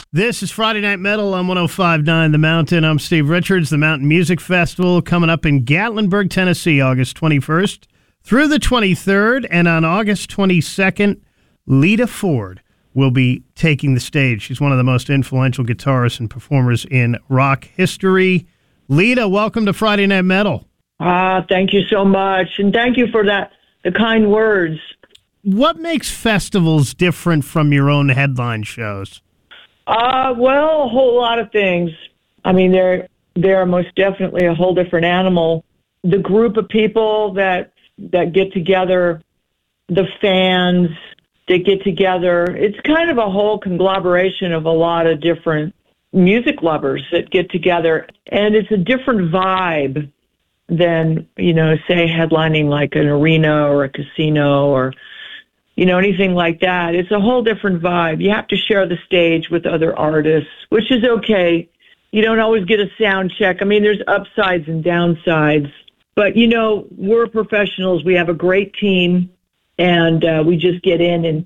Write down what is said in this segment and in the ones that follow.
This is Friday Night Metal on 105.9 The Mountain. I'm Steve Richards. The Mountain Music Festival coming up in Gatlinburg, Tennessee, August 21st through the 23rd. And on August 22nd, Lita Ford will be taking the stage. She's one of the most influential guitarists and performers in rock history. Lita, welcome to Friday Night Metal. Thank you so much. And thank you for the kind words. What makes festivals different from your own headline shows? Well, a whole lot of things. I mean, they're most definitely a whole different animal. The group of people that get together, the fans that get together, it's kind of a whole conglomeration of a lot of different music lovers that get together. And it's a different vibe than, say headlining like an arena or a casino or anything like that. It's a whole different vibe. You have to share the stage with other artists, which is okay. You don't always get a sound check. I mean, there's upsides and downsides. But, we're professionals. We have a great team, and we just get in and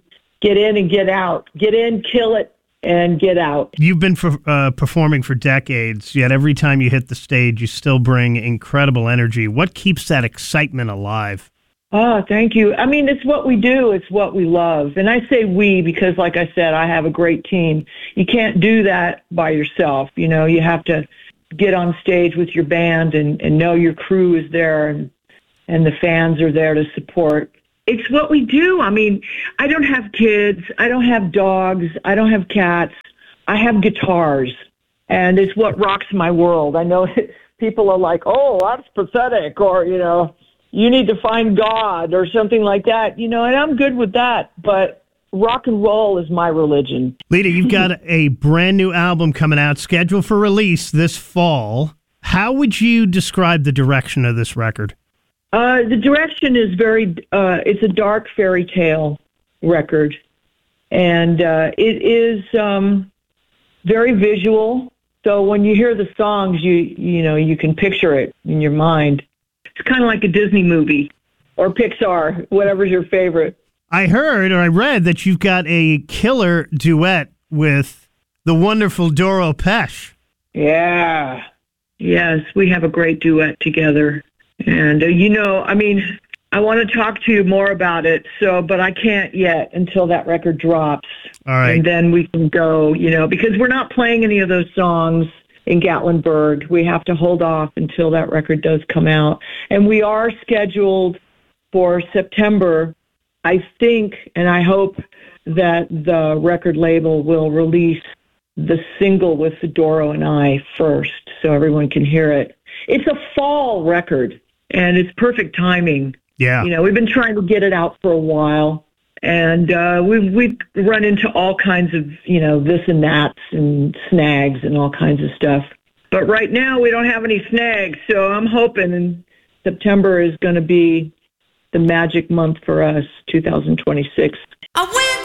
get out. Get in, kill it, and get out. You've been performing for decades, yet every time you hit the stage, you still bring incredible energy. What keeps that excitement alive? Oh, thank you. I mean, it's what we do. It's what we love. And I say we because, like I said, I have a great team. You can't do that by yourself. You have to get on stage with your band and know your crew is there and the fans are there to support. It's what we do. I mean, I don't have kids. I don't have dogs. I don't have cats. I have guitars. And it's what rocks my world. I know people are like, oh, that's pathetic, or, you need to find God or something like that, and I'm good with that, but rock and roll is my religion. Lita, you've got a brand new album coming out, scheduled for release this fall. How would you describe the direction of this record? The direction is it's a dark fairy tale record, and it is very visual. So when you hear the songs, you can picture it in your mind. It's kind of like a Disney movie or Pixar, whatever's your favorite. I heard or I read that you've got a killer duet with the wonderful Doro Pesch. Yeah. Yes, we have a great duet together. And, I want to talk to you more about it, but I can't yet until that record drops. All right. And then we can go, because we're not playing any of those songs in Gatlinburg. We have to hold off until that record does come out. And we are scheduled for September, I think, and I hope that the record label will release the single with Doro and I first so everyone can hear it. It's a fall record, and it's perfect timing. Yeah. We've been trying to get it out for a while. And we've run into all kinds of, this and that and snags and all kinds of stuff. But right now we don't have any snags, so I'm hoping September is going to be the magic month for us, 2026.